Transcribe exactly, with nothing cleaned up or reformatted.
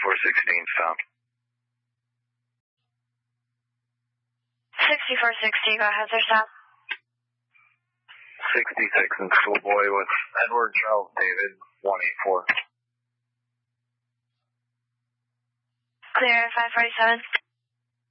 sixty-four sixteen, stop. sixty-four sixty, go ahead, sir, stop. sixty-six and Schoolboy with Edward Charles David, one eighty-four. Clear, five forty-seven.